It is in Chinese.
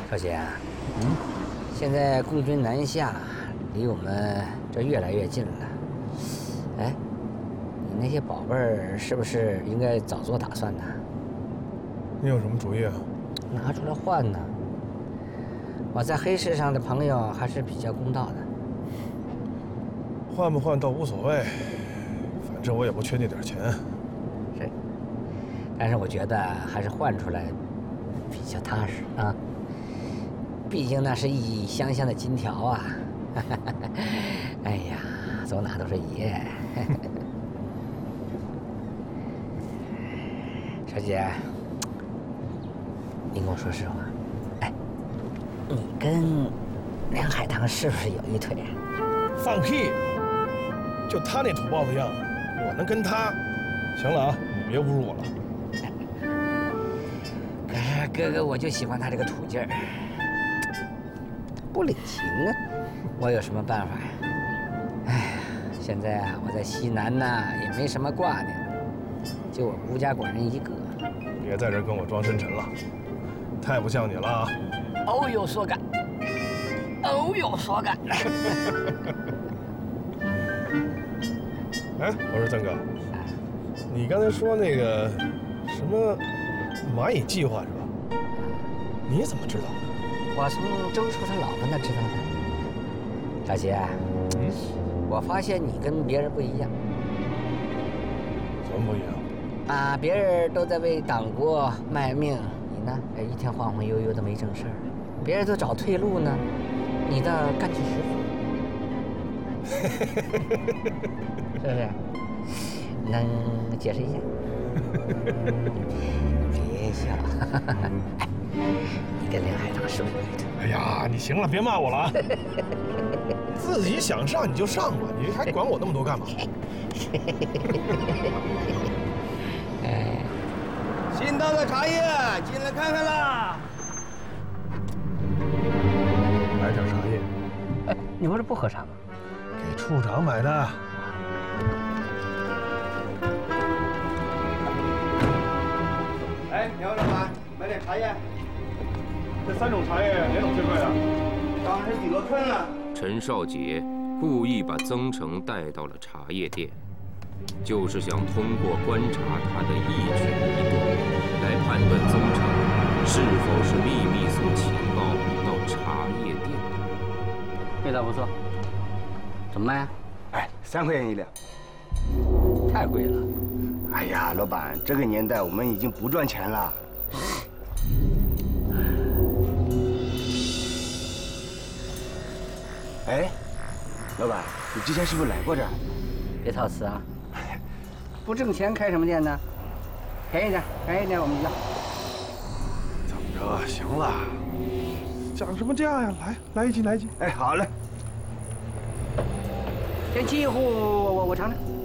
少杰，现在共军南下，离我们这越来越近了。哎，你那些宝贝儿是不是应该早做打算呢？ 你有什么主意啊？ 拿出来换呢。我在黑市上的朋友还是比较公道的。 换不换倒无所谓，反正我也不缺那点钱。 是，但是我觉得还是换出来比较踏实啊。毕竟那是一箱箱的金条啊！哎呀，走哪都是爷。小姐，你跟我说实话，哎，你跟梁海棠是不是有一腿？ 放屁！就他那土包子样，我能跟他？行了啊，你别侮辱我了。 可是哥哥，我就喜欢他这个土劲儿。不领情啊！我有什么办法呀？哎，现在啊，我在西南呐，也没什么挂念，就我孤家寡人一个。 别在这跟我装深沉了，太不像你了啊！ 偶有所感，偶有所感。 哎，我说曾哥，你刚才说那个什么蚂蚁计划是吧？你怎么知道？ 我从周处他老婆那知道的。小杰，我发现你跟别人不一样。 怎么不一样？ 啊，别人都在为党国卖命，你呢，一天晃晃悠悠的没正事儿。别人都找退路呢，你倒干起实活。是不是？能解释一下？别笑。你跟梁海棠是不是有一腿？ 哎呀，你行了，别骂我了啊！自己想上你就上吧，你还管我那么多干嘛？ 新到的茶叶，进来看看啦。 买点茶叶。 哎，你不是不喝茶吗？ 给处长买的。 哎，梁老板，买点茶叶。 这3种茶叶哪种最贵啊？ 当然是底罗春了。 陈少杰故意把曾成带到了茶叶店，就是想通过观察他的一举一动，来判断曾成是否是秘密送情报到茶叶店的。 味道不错，怎么卖啊？ 哎，3块钱1两。 太贵了。 哎呀，老板，这个年代我们已经不赚钱了。哎，老板，你之前是不是来过这儿？ 别套词啊！不挣钱开什么店呢？便宜点，便宜点我们要。 怎么着？行了，讲什么价呀？来一斤，来一斤。 哎，好嘞。 先沏一壶，我尝尝。